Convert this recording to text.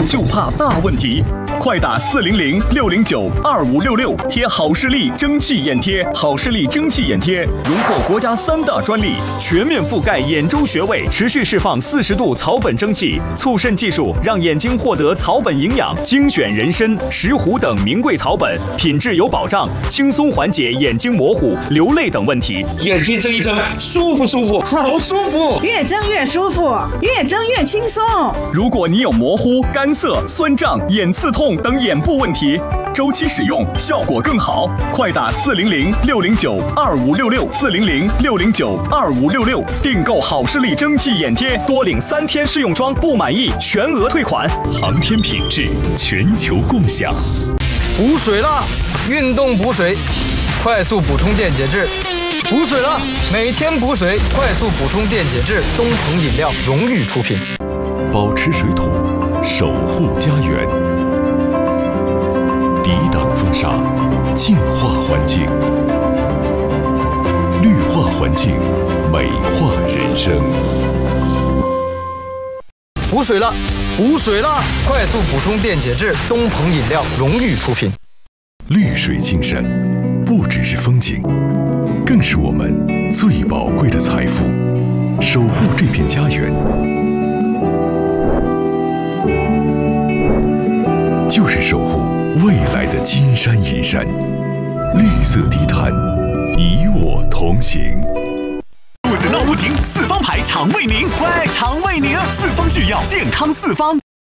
就怕大问题。快打400-609-2566，贴好视力蒸汽眼贴。好视力蒸汽眼贴荣获国家3大专利，全面覆盖眼周穴位，持续释放40度草本蒸汽，促渗技术让眼睛获得草本营养。精选人参、石斛等名贵草本，品质有保障，轻松缓解眼睛模糊、流泪等问题。 眼睛睁一睁，舒服舒服，好舒服， 越睁越舒服，越睁越轻松。 如果你有模糊、干涩、酸胀、眼刺痛等眼部问题，周期使用效果更好。快打400-609-2566，400-609-2566，订购好视力蒸汽眼贴，多领3天试用装，不满意全额退款。航天品质，全球共享。 补水了，运动补水，快速补充电解质。补水了，每天补水，快速补充电解质。东鹏饮料荣誉出品。 保持水土，守护家园，抵挡风沙，净化环境，绿化环境，美化人生。 补水了，补水了，快速补充电解质。东鹏饮料荣誉出品。 绿水青山，不只是风景，更是我们最宝贵的财富。守护这片家园，就是守护未来的金山银山。绿色低碳，与我同行。 肚子闹不停，四方牌肠胃宁，喂，肠胃宁，四方需要健康四方。